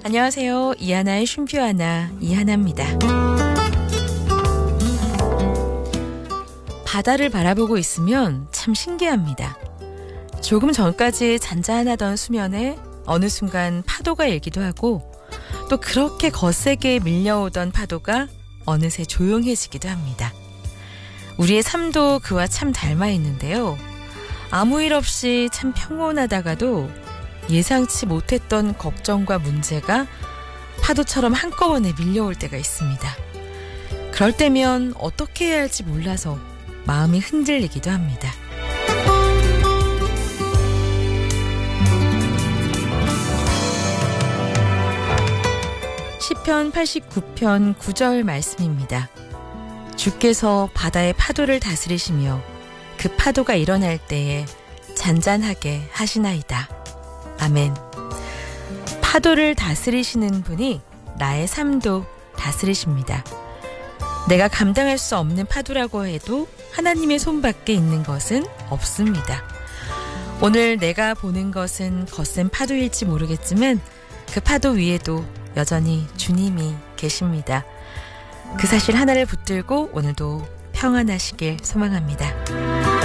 안녕하세요. 이하나의 쉼표 하나, 이하나입니다. 바다를 바라보고 있으면 참 신기합니다. 조금 전까지 잔잔하던 수면에 어느 순간 파도가 일기도 하고 또 그렇게 거세게 밀려오던 파도가 어느새 조용해지기도 합니다. 우리의 삶도 그와 참 닮아 있는데요. 아무 일 없이 참 평온하다가도 예상치 못했던 걱정과 문제가 파도처럼 한꺼번에 밀려올 때가 있습니다. 그럴 때면 어떻게 해야 할지 몰라서 마음이 흔들리기도 합니다. 시편 89편 9절 말씀입니다. 주께서 바다의 파도를 다스리시며 그 파도가 일어날 때에 잔잔하게 하시나이다. 아멘. 파도를 다스리시는 분이 나의 삶도 다스리십니다. 내가 감당할 수 없는 파도라고 해도 하나님의 손밖에 있는 것은 없습니다. 오늘 내가 보는 것은 거센 파도일지 모르겠지만 그 파도 위에도 여전히 주님이 계십니다. 그 사실 하나를 붙들고 오늘도 평안하시길 소망합니다.